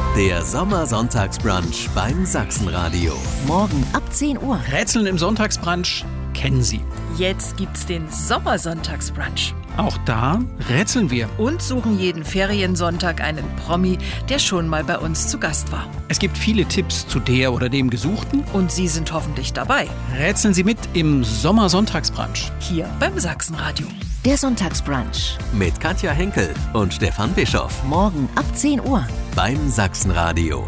Der Sommersonntagsbrunch beim Sachsenradio. Morgen ab 10 Uhr. Rätseln im Sonntagsbrunch kennen Sie. Jetzt gibt's den Sommersonntagsbrunch. Auch da rätseln wir. Und suchen jeden Feriensonntag einen Promi, der schon mal bei uns zu Gast war. Es gibt viele Tipps zu der oder dem Gesuchten. Und Sie sind hoffentlich dabei. Rätseln Sie mit im Sommersonntagsbrunch. Hier beim Sachsenradio. Der Sonntagsbrunch. Mit Katja Henkel und Stefan Bischoff. Morgen ab 10 Uhr. Beim Sachsenradio.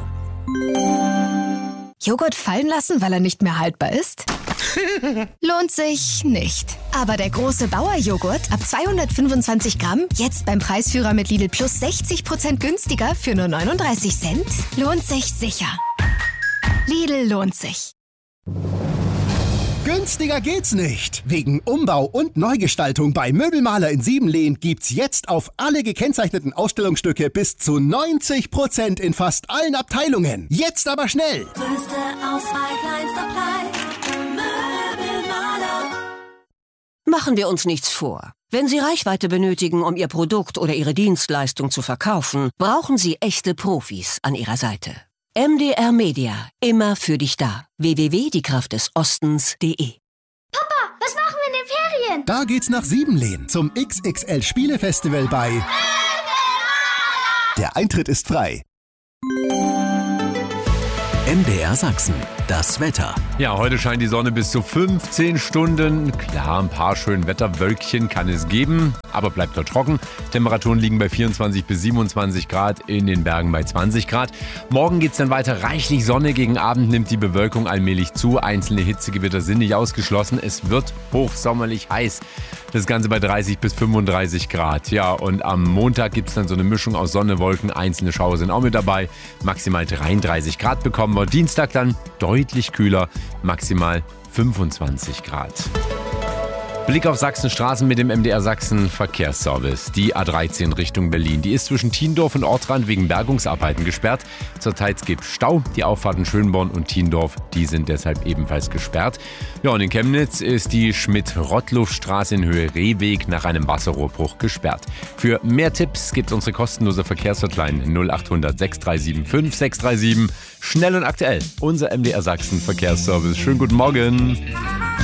Joghurt fallen lassen, weil er nicht mehr haltbar ist? Lohnt sich nicht. Aber der große Bauer-Joghurt ab 225 Gramm, jetzt beim Preisführer mit Lidl Plus 60% günstiger für nur 39 Cent, lohnt sich sicher. Lidl lohnt sich. Günstiger geht's nicht. Wegen Umbau und Neugestaltung bei Möbelmaler in Siebenlehn gibt's jetzt auf alle gekennzeichneten Ausstellungsstücke bis zu 90% in fast allen Abteilungen. Jetzt aber schnell! Größte Auswahl, kleinster Preis. Möbelmaler. Machen wir uns nichts vor. Wenn Sie Reichweite benötigen, um Ihr Produkt oder Ihre Dienstleistung zu verkaufen, brauchen Sie echte Profis an Ihrer Seite. MDR Media, immer für dich da. www.diekraftdesostens.de. Papa, was machen wir in den Ferien? Da geht's nach Siebenlehn zum XXL Spielefestival bei Der Eintritt ist frei. MDR Sachsen. Das Wetter. Ja, heute scheint die Sonne bis zu 15 Stunden. Klar, ein paar schöne Wetterwölkchen kann es geben, aber bleibt dort trocken. Temperaturen liegen bei 24 bis 27 Grad, in den Bergen bei 20 Grad. Morgen geht es dann weiter reichlich Sonne. Gegen Abend nimmt die Bewölkung allmählich zu. Einzelne Hitzegewitter sind nicht ausgeschlossen. Es wird hochsommerlich heiß. Das Ganze bei 30 bis 35 Grad. Ja, und am Montag gibt es dann so eine Mischung aus Sonne, Wolken. Einzelne Schauer sind auch mit dabei. Maximal 33 Grad bekommen wir. Dienstag dann deutlich kühler, maximal 25 Grad. Blick auf Sachsenstraßen mit dem MDR Sachsen Verkehrsservice. Die A13 Richtung Berlin. Die ist zwischen Thiendorf und Ortrand wegen Bergungsarbeiten gesperrt. Zurzeit gibt es Stau. Die Auffahrten Schönborn und Thiendorf, die sind deshalb ebenfalls gesperrt. Ja, und in Chemnitz ist die Schmidt-Rottluff-Straße in Höhe Rehweg nach einem Wasserrohrbruch gesperrt. Für mehr Tipps gibt es unsere kostenlose Verkehrshotline 0800 637 5637. Schnell und aktuell. Unser MDR Sachsen Verkehrsservice. Schönen guten Morgen.